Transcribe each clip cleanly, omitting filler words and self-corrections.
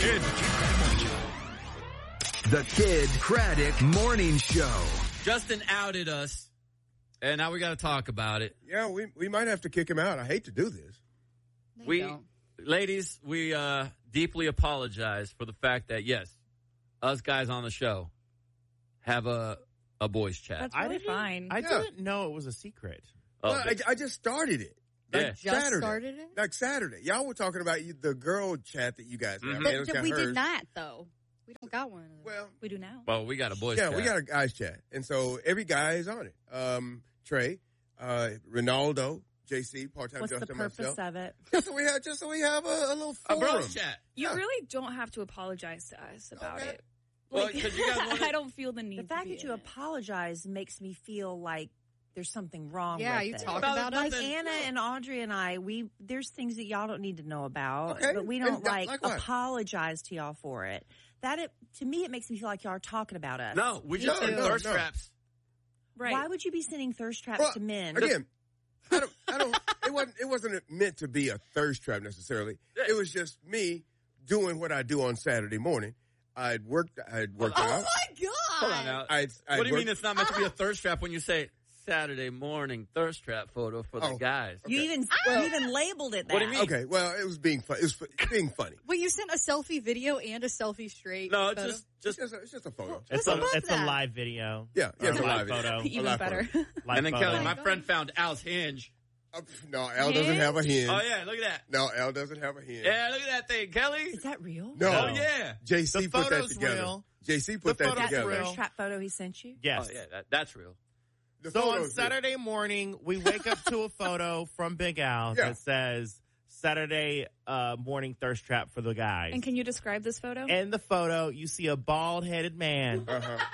The Kid Craddock Morning Show. Justin outed us, and now we got to talk about it. Yeah, we might have to kick him out. I hate to do this. Ladies, we deeply apologize for the fact that, yes, us guys on the show have a boys chat. That's really fine. I didn't know it was a secret. Well, I just started it. Like Saturday. Started it? Like Saturday. Y'all were talking about the girl chat that you guys have. But we did not, though. We don't got one. Well, we do now. Well, we got a boys chat. Yeah, we got a guys chat. And so every guy is on it. Trey, Ronaldo, JC, part-time What's Justin, the purpose myself. of it? Just so we have a little forum. A bro chat. You really don't have to apologize to us about it. Well, 'cause you guys I don't feel the need. The fact that you apologize makes me feel like there's something wrong with you it. talk about it. Like Anna and Audrey and I, there's things that y'all don't need to know about, Okay. but we don't like what? apologize to y'all for it. To me, it makes me feel like y'all are talking about us. No, we just send thirst traps. Right. Why would you be sending thirst traps to men? Again, I don't. It wasn't meant to be a thirst trap necessarily. Yeah. It was just me doing what I do on Saturday morning. I'd worked out. Oh my God! Hold on now. What do you mean it's not meant to be a thirst trap when you say Saturday morning thirst trap photo for the guys? You even labeled it that. What do you mean? Okay, well, it was being fun. It was being funny. But you sent a selfie video and a selfie straight. No, it's It's just a photo. It's a live video. Yeah, it's a live photo. Even better. And then Kelly, my friend found Al's hinge. No, Al doesn't have a hinge. Oh yeah, look at that. No, Al doesn't have a hinge. Yeah, look at that thing, Kelly. Is that real? No. Oh yeah. JC The put that photo's together. real. JC put that photo's together. real. First trap photo he sent you? Yes. Oh yeah, that's real. The So on photo's Saturday morning, we wake up to a photo from Big Al Yeah. that says Saturday morning thirst trap for the guys. And can you describe this photo? In the photo, you see a bald-headed man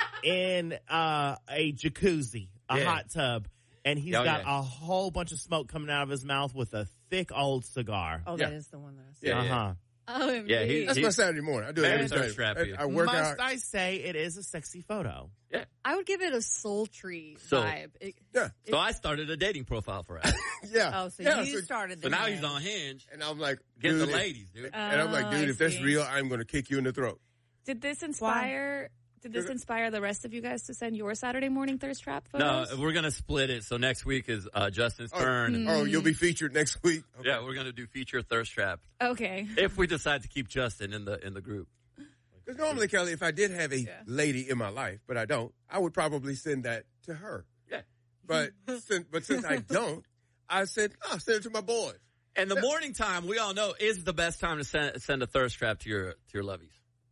in a jacuzzi, a hot tub, and he's got a whole bunch of smoke coming out of his mouth with a thick old cigar. Oh, that is the one that I saw. Yeah. OMG. That's my Saturday morning. I do it every thirst trap time. you. I work Must out. I say it is a sexy photo? Yeah. I would give it a sultry So- vibe. Yeah. So I started a dating profile for Al. Yeah. Oh, so yeah, you started the So now game. he's on Hinge And I'm like, getting the dude, ladies, dude. And I'm like, dude, I if that's see. real, I'm going to kick you in the throat. Did this inspire the rest of you guys to send your Saturday morning thirst trap photos? No, we're gonna split it. So next week is Justin's turn. Oh, you'll be featured next week? Okay. Yeah, we're gonna do feature thirst trap Okay. if we decide to keep Justin in the group. Because normally, Kelly, if I did have a lady in my life, but I don't, I would probably send that to her. Yeah. But since I don't, I said, send it to my boys. And the morning time, we all know, is the best time to send a thirst trap to your lovies.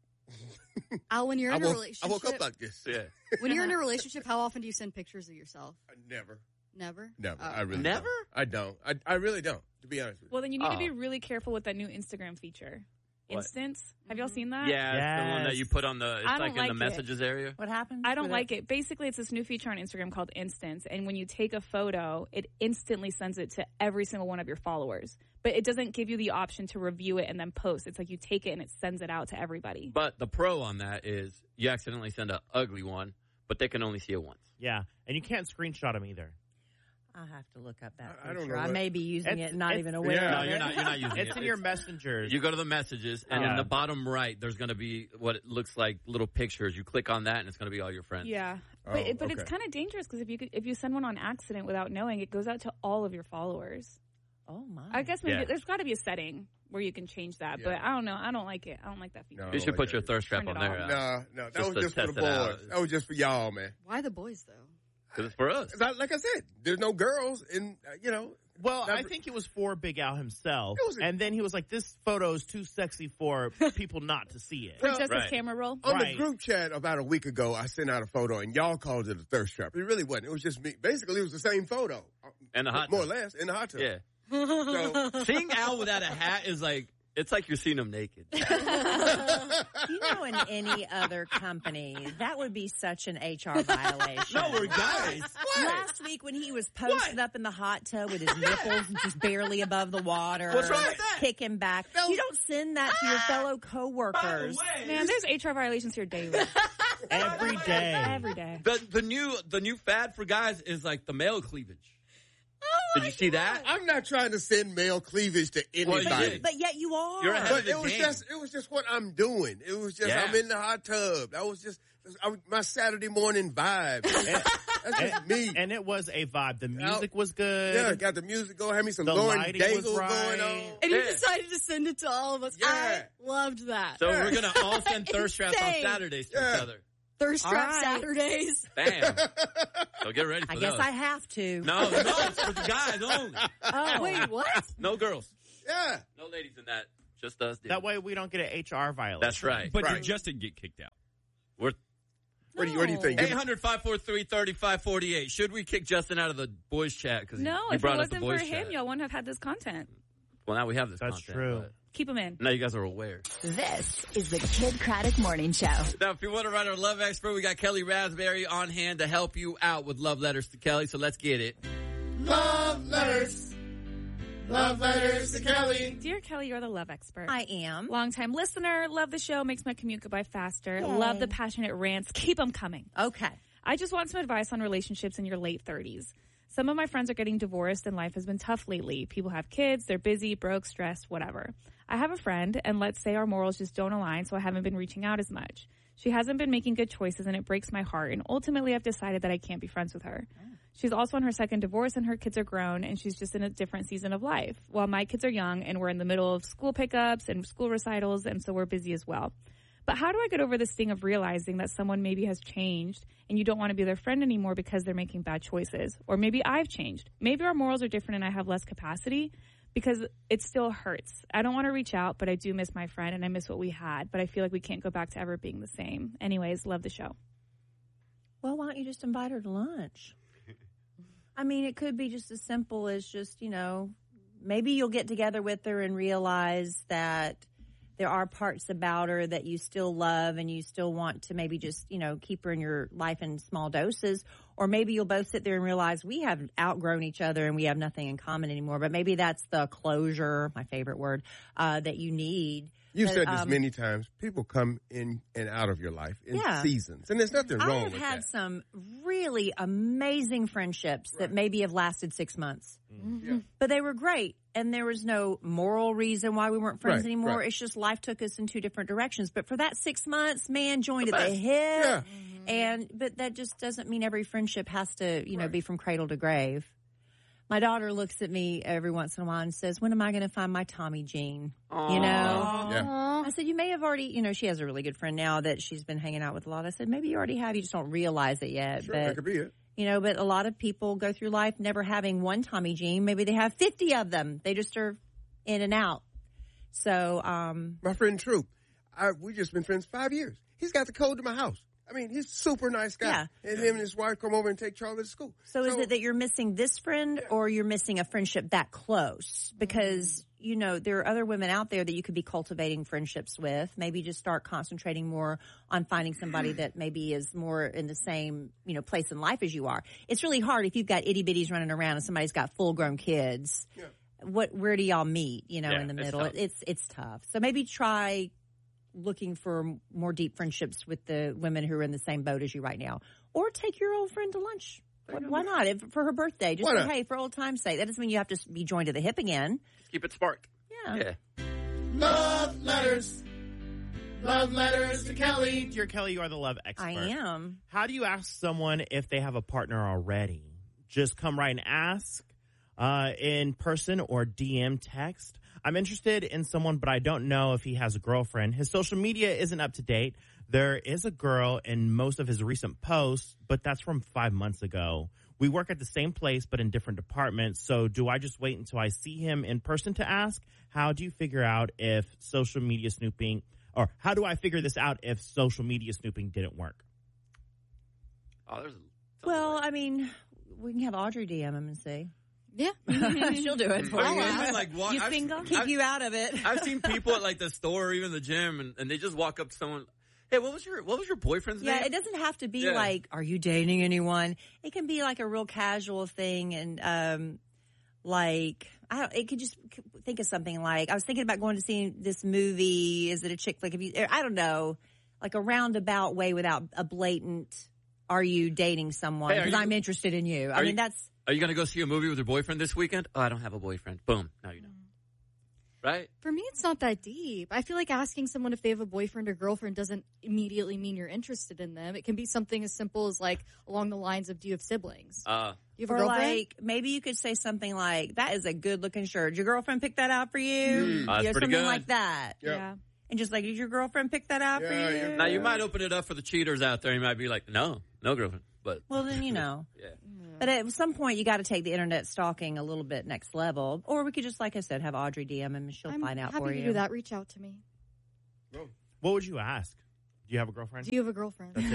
Al, when you're in a relationship, I woke up like this. Yeah. when you're in a relationship, how often do you send pictures of yourself? Never. Never? I really Never? don't. I don't. I really don't, to be honest with you. Well, then you need to be really careful with that new Instagram feature. What? Instance. Have y'all seen that? Yeah, it's the one that you put on the, it's I like don't in the like it. messages area. What happened? I don't like it. Basically, it's this new feature on Instagram called Instance. And when you take a photo, it instantly sends it to every single one of your followers. But it doesn't give you the option to review it and then post. It's like you take it and it sends it out to everybody. But the pro on that is you accidentally send an ugly one, but they can only see it once. Yeah, and you can't screenshot them either. I'll have to look up that I don't feature. know I what- may be using It's- it, not it's- even aware yeah. of No, it. you're not using it. It's in your messengers. You go to the messages, and in the bottom right, there's going to be what it looks like little pictures. You click on that, and it's going to be all your friends. Yeah. But it's kind of dangerous because if you send one on accident without knowing, it goes out to all of your followers. Oh, my. I guess maybe there's got to be a setting where you can change that. Yeah. But I don't know. I don't like it. I don't like that feature. No. You should put your thirst trap Turn on it there. off. No, that Just was to just for the test it out. boys. That was just for y'all, man. Why the boys, though? Because it's for us. Like I said, there's no girls in, Well, I think it was for Big Al himself. It was and then he was like, this photo is too sexy for people not to see it. For just Right. his camera roll? On Right. the group chat about a week ago, I sent out a photo, and y'all called it a thirst trap. It really wasn't. It was just me. Basically, it was the same photo. And the hot More or tub. less, in the hot tub. Yeah. So, Seeing Al without a hat is like, it's like you're seeing him naked. You know, in any other company, that would be such an HR violation. No, we're guys. Last week when he was posted up in the hot tub with his nipples just barely above the water, What's wrong with that? kicking back. You don't send that to your fellow coworkers. Man, there's HR violations here daily. Every day. Every day. The new fad for guys is like the male cleavage. Did you see that? I'm not trying to send male cleavage to anybody. Well, you did. But yet you are. You're ahead But of the it was game. just what I'm doing. It was just I'm in the hot tub. That was just my Saturday morning vibe. That's just me. And it was a vibe. The music was good. Yeah, got the music going. Had me some The Lauren lighting Daigle was going right. on. And he decided to send it to all of us. Yeah. I loved that. So we're gonna all send thirst traps on Insane. Saturdays to Yeah. each other. Thirst trap All right. Saturdays. Bam. So get ready for I guess those. I have to. No, it's for the guys only. Oh. Wait, what? No girls. Yeah. No ladies in that. Just us. Dudes. That way we don't get an HR violation. That's right. But Right. did Justin get kicked out? We're What do you think? 800-543-3548. Should we kick Justin out of the boys chat? Because No, he if it brought up the wasn't for boys him, chat. y'all wouldn't have had this content. Well, now we have this That's content, true. but Keep them in. now you guys are aware. This is the Kid Craddock Morning Show. Now, if you want to write our love expert, we got Kelly Raspberry on hand to help you out with love letters to Kelly. So let's get it. Love letters. Love letters to Kelly. Dear Kelly, you're the love expert. I am. Longtime listener. Love the show. Makes my commute go by faster. Yay. Love the passionate rants. Keep them coming. Okay. I just want some advice on relationships in your late 30s. Some of my friends are getting divorced and life has been tough lately. People have kids, they're busy, broke, stressed, whatever. I have a friend, and let's say our morals just don't align, so I haven't been reaching out as much. She hasn't been making good choices, and it breaks my heart, and ultimately I've decided that I can't be friends with her. She's also on her second divorce, and her kids are grown, and she's just in a different season of life. While my kids are young, and we're in the middle of school pickups and school recitals, and so we're busy as well. But how do I get over this thing of realizing that someone maybe has changed and you don't want to be their friend anymore because they're making bad choices? Or maybe I've changed. Maybe our morals are different and I have less capacity, because it still hurts. I don't want to reach out, but I do miss my friend and I miss what we had. But I feel like we can't go back to ever being the same. Anyways, love the show. Well, why don't you just invite her to lunch? I mean, it could be just as simple as just, maybe you'll get together with her and realize that there are parts about her that you still love and you still want to maybe just, keep her in your life in small doses. Or maybe you'll both sit there and realize we have outgrown each other and we have nothing in common anymore. But maybe that's the closure, my favorite word, that you need. You've said this many times. People come in and out of your life in seasons. And there's nothing wrong with that. I have had some really amazing friendships that maybe have lasted 6 months. Yeah. But they were great. And there was no moral reason why we weren't friends anymore. Right. It's just life took us in two different directions. But for that 6 months, man, joined at the hip. Yeah. But that just doesn't mean every friendship has to, be from cradle to grave. My daughter looks at me every once in a while and says, when am I going to find my Tommy Jean? Aww. Yeah. I said, you may have already, she has a really good friend now that she's been hanging out with a lot. I said, maybe you already have. You just don't realize it yet. Sure, but, that could be it. but a lot of people go through life never having one Tommy Jean. Maybe they have 50 of them. They just are in and out. So, my friend Troop, we've just been friends 5 years. He's got the code to my house. I mean, he's a super nice guy. Yeah. And him and his wife come over and take Charlie to school. So is it that you're missing this friend or you're missing a friendship that close? Because, there are other women out there that you could be cultivating friendships with. Maybe just start concentrating more on finding somebody that maybe is more in the same, place in life as you are. It's really hard if you've got itty bitties running around and somebody's got full grown kids. Yeah. Where do y'all meet, in the middle? Tough. It's tough. So maybe try looking for more deep friendships with the women who are in the same boat as you right now. Or take your old friend to lunch. Why not? For her birthday. Just say, hey, for old time's sake. That doesn't mean you have to be joined at the hip again. Just keep it spark. Yeah. Love letters. Love letters to Kelly. Dear Kelly, you are the love expert. I am. How do you ask someone if they have a partner already? Just come right and ask in person or DM text. I'm interested in someone, but I don't know if he has a girlfriend. His social media isn't up to date. There is a girl in most of his recent posts, but that's from 5 months ago. We work at the same place, but in different departments. So do I just wait until I see him in person to ask? How do you figure out if social media snooping, or how do I figure this out if social media snooping didn't work? Oh, Well, I mean, we can have Audrey DM him and see. Yeah. She'll do it for I you. mean, like, what, You single? Keep you out of it. I've seen people at like the store or even the gym, and they just walk up to someone. Hey, what was your boyfriend's name? Yeah, it doesn't have to be like, are you dating anyone? It can be like a real casual thing, and it could just think of something like, I was thinking about going to see this movie. Is it a chick flick? I don't know, like a roundabout way without a blatant are you dating someone? Because I'm interested in you. I mean, that's... Are you going to go see a movie with your boyfriend this weekend? Oh, I don't have a boyfriend. Boom. No, you don't. Right? For me, it's not that deep. I feel like asking someone if they have a boyfriend or girlfriend doesn't immediately mean you're interested in them. It can be something as simple as, like, along the lines of, do you have siblings? You have a girlfriend? Like, maybe you could say something like, that is a good-looking shirt. Did your girlfriend pick that out for you? That's pretty something good. Like that. Yep. Yeah. And just like, did your girlfriend pick that out for you? Yeah. Now, you might open it up for the cheaters out there. You might be like, no girlfriend. But well, then you know. Yeah. But at some point, you got to take the internet stalking a little bit next level. Or we could just, like I said, have Audrey DM and she'll find out for you. I'm happy to do that. Reach out to me. What would you ask? Do you have a girlfriend? Do you have a girlfriend? That's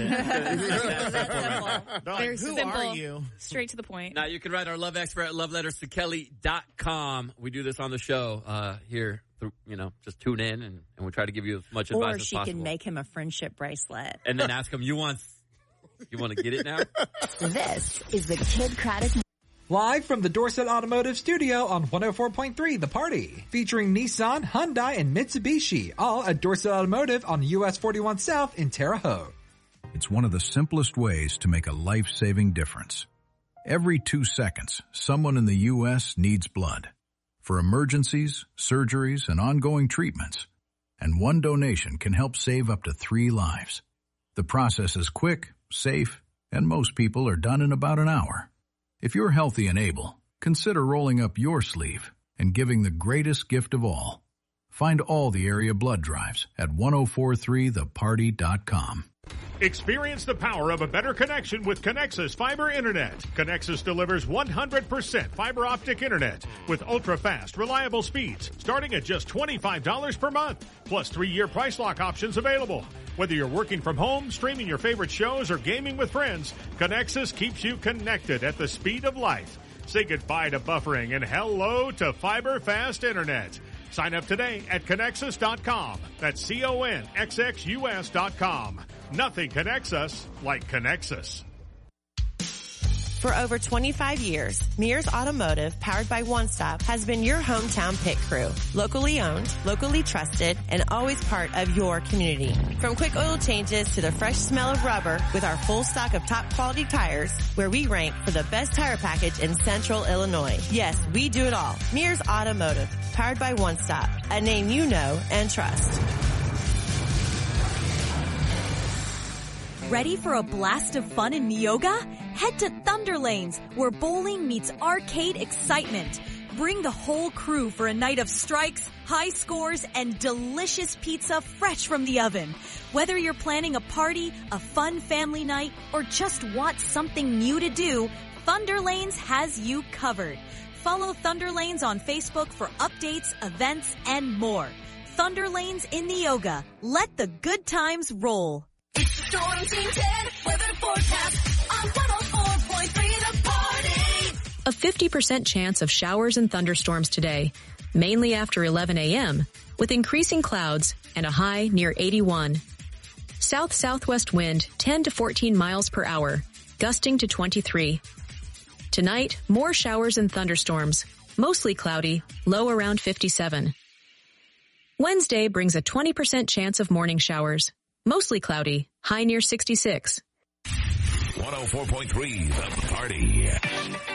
it. Very Who simple. are you? Straight to the point. now you can write our love expert at loveletterstokelly.com. We do this on the show here. Just tune in and we try to give you as much advice as possible. Or she can make him a friendship bracelet. And then ask him, you want to get it now? This is the Kid Craddock. Live from the Dorset Automotive Studio on 104.3 The Party. Featuring Nissan, Hyundai, and Mitsubishi. All at Dorset Automotive on US 41 South in Terre Haute. It's one of the simplest ways to make a life-saving difference. Every 2 seconds, someone in the U.S. needs blood. For emergencies, surgeries, and ongoing treatments. And one donation can help save up to 3 lives. The process is quick, safe, and most people are done in about an hour. If you're healthy and able, consider rolling up your sleeve and giving the greatest gift of all. Find all the area blood drives at 1043theparty.com. Experience the power of a better connection with Connexus Fiber Internet. Connexus delivers 100% fiber optic internet with ultra-fast, reliable speeds starting at just $25 per month, plus 3-year price lock options available. Whether you're working from home, streaming your favorite shows, or gaming with friends, Connexus keeps you connected at the speed of light. Say goodbye to buffering and hello to fiber fast internet. Sign up today at Connexus.com. That's CONXXUS.com. Nothing connects us like Connexus. For over 25 years, Mears Automotive, powered by One Stop, has been your hometown pit crew. Locally owned, locally trusted, and always part of your community. From quick oil changes to the fresh smell of rubber, with our full stock of top quality tires, where we rank for the best tire package in Central Illinois. Yes, we do it all. Mears Automotive, powered by One Stop, a name you know and trust. Ready for a blast of fun in Neoga? Head to Thunder Lanes, where bowling meets arcade excitement. Bring the whole crew for a night of strikes, high scores, and delicious pizza fresh from the oven. Whether you're planning a party, a fun family night, or just want something new to do, Thunder Lanes has you covered. Follow Thunder Lanes on Facebook for updates, events, and more. Thunder Lanes in Neoga. Let the good times roll. It's the Storm Team 10 weather forecast on 104.3 The Party. A 50% chance of showers and thunderstorms today, mainly after 11 a.m., with increasing clouds and a high near 81. South-southwest wind 10 to 14 miles per hour, gusting to 23. Tonight, more showers and thunderstorms, mostly cloudy, low around 57. Wednesday brings a 20% chance of morning showers. Mostly cloudy, high near 66. 104.3 The Party.